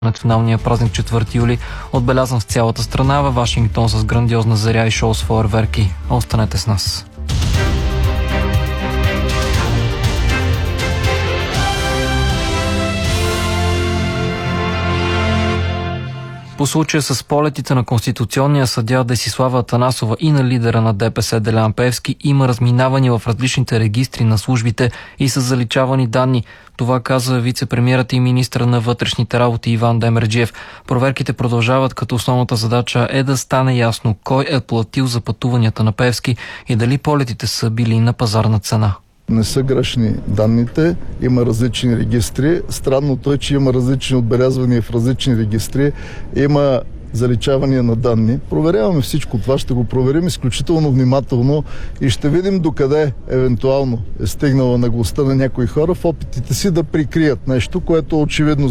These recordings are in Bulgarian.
Националния празник 4 юли, отбелязан в цялата страна, във Вашингтон с грандиозна заря и шоу с фойерверки. Останете с нас. По случая с полетите на конституционния съдия Десислава Атанасова и на лидера на ДПС Делян Пеевски има разминавания в различните регистри на службите и са заличавани данни. Това каза вице-премиерът и министър на вътрешните работи Иван Демерджиев. Проверките продължават, като основната задача е да стане ясно кой е платил за пътуванията на Пеевски и дали полетите са били на пазарна цена. Не са грешни данните, има различни регистри. Странното е, че има различни отбелязвания в различни регистри, има заличавания на данни. Проверяваме всичко това, ще го проверим изключително внимателно и ще видим докъде евентуално е стигнала наглостта на някои хора в опитите си да прикрият нещо, което е очевидно.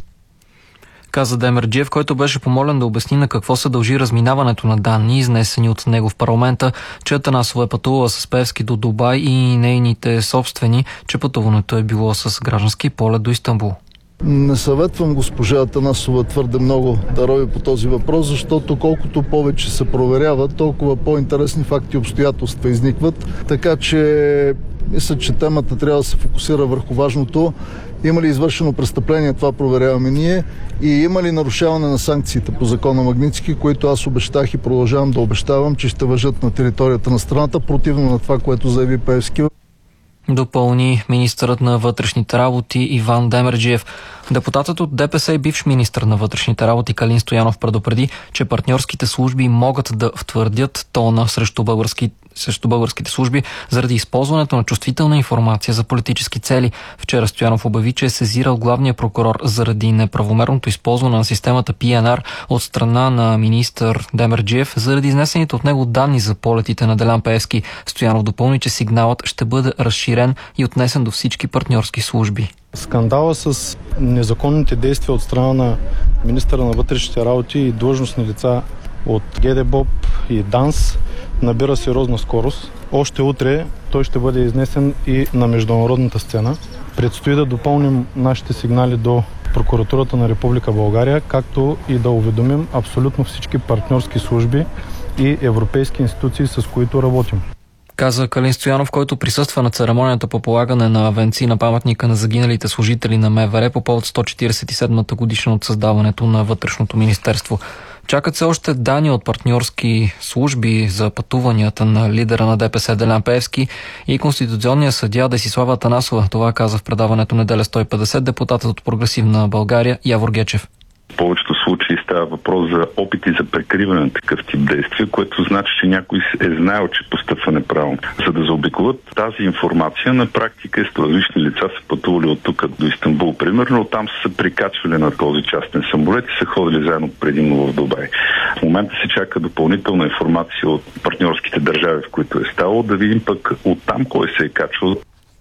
Каза Демерджиев, който беше помолен да обясни на какво се дължи разминаването на данни, изнесени от него в парламента, че Атанасова е пътувала с Пеевски до Дубай и нейните собствени, че пътуването е било с граждански полет до Истанбул. Не съветвам госпожа Атанасова твърде много да рови по този въпрос, защото колкото повече се проверява, толкова по-интересни факти и обстоятелства изникват. Така че мисля, че темата трябва да се фокусира върху важното. Има ли извършено престъпление, това проверяваме ние, и има ли нарушаване на санкциите по закона Магнитски, които аз обещах и продължавам да обещавам, че ще важат на територията на страната, противно на това, което заяви Пеевски. Допълни министърът на вътрешните работи Иван Демерджиев. Депутатът от ДПС и бивш министър на вътрешните работи Калин Стоянов предупреди, че партньорските служби могат да втвърдят тона срещу българските служби заради използването на чувствителна информация за политически цели. Вчера Стоянов обяви, че е сезирал главния прокурор заради неправомерното използване на системата PNR от страна на министър Демерджиев заради изнесените от него данни за полетите на Делян Пеевски. Стоянов допълни, че сигналът ще бъде разширен и отнесен до всички партньорски служби. Скандала с незаконните действия от страна на министъра на вътрешните работи и длъжностни лица от ГДБОП и ДАНС набира сериозна скорост. Още утре той ще бъде изнесен и на международната сцена. Предстои да допълним нашите сигнали до Прокуратурата на Република България, както и да уведомим абсолютно всички партньорски служби и европейски институции, с които работим. Каза Калин Стоянов, който присъства на церемонията по полагане на венци на паметника на загиналите служители на МВР по повод 147-та годишна от създаването на Вътрешното министерство. Чакат се още данни от партньорски служби за пътуванията на лидера на ДПС Делян Пеевски и конституционния съдия Десислава Атанасова. Това каза в предаването Неделя 150 депутатът от Прогресивна България Явор Гечев. В повечето случаи става въпрос за опити за прикриване на такъв тип действия, което значи, че някой е знаел, че постъпва неправилно. За да заобиколят тази информация, на практика с различни лица са пътували от тук до Истанбул, примерно, оттам са се прикачвали на този частен самолет и са ходили заедно предимно в Дубай. В момента се чака допълнителна информация от партньорските държави, в които е ставало, да видим пък оттам кой се е качвал.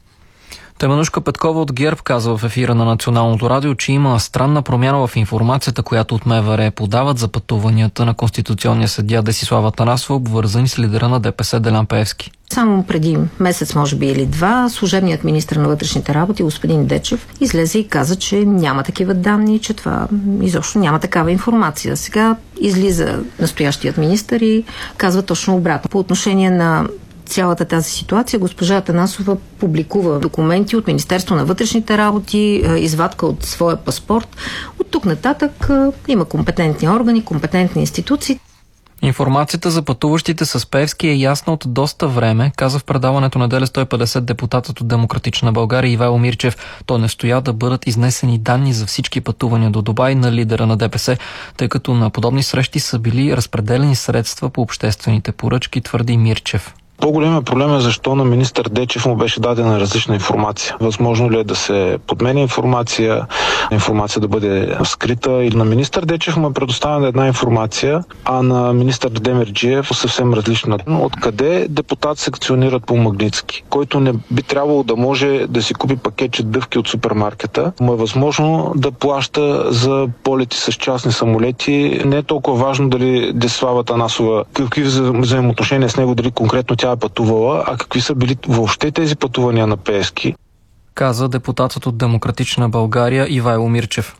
Теменушка Петкова от ГЕРБ казва в ефира на Националното радио, че има странна промяна в информацията, която от МВР подават за пътуванията на конституционния съдия Десислава Атанасова, обвързани с лидера на ДПС Делян Пеевски. Само преди месец, може би или два, служебният министър на вътрешните работи, господин Дечев, излезе и каза, че няма такива данни, че това изобщо няма такава информация. Сега излиза настоящият министър и казва точно обратно. По отношение на цялата тази ситуация, госпожа Атанасова публикува документи от Министерство на вътрешните работи, извадка от своя паспорт. От тук нататък има компетентни органи, компетентни институции. Информацията за пътуващите с Пеевски е ясна от доста време, каза в предаването Неделя 150 депутатът от Демократична България Ивайло Мирчев. Той настоя да бъдат изнесени данни за всички пътувания до Дубай на лидера на ДПС, тъй като на подобни срещи са били разпределени средства по обществените поръчки, твърди Мирчев. По-големият проблем е защо на министър Дечев му беше дадена различна информация. Възможно ли е да се подменя информация да бъде скрита, или на министър Дечев му е предоставена една информация, а на министър Демерджиев съвсем различна. Откъде депутат секционират по Магнитски, който не би трябвало да може да си купи пакетче дъвки от супермаркета, му е възможно да плаща за полети с частни самолети. Не е толкова важно дали Десислава Атанасова, какви взаимоотношения с него, дали конкретно тя е пътувала, а какви са били въобще тези пътувания на Пеевски. Каза депутатът от Демократична България Ивайло Мирчев.